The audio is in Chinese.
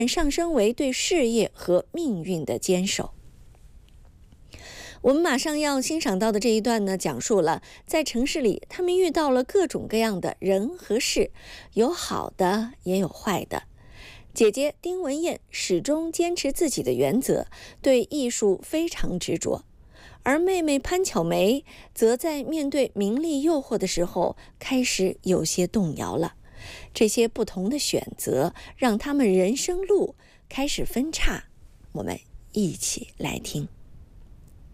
上升为对事业和命运的坚守。我们马上要欣赏到的这一段呢，讲述了在城市里，他们遇到了各种各样的人和事，有好的也有坏的。姐姐丁文燕始终坚持自己的原则，对艺术非常执着，而妹妹潘巧梅则在面对名利诱惑的时候，开始有些动摇了。这些不同的选择，让他们人生路开始分岔。我们一起来听。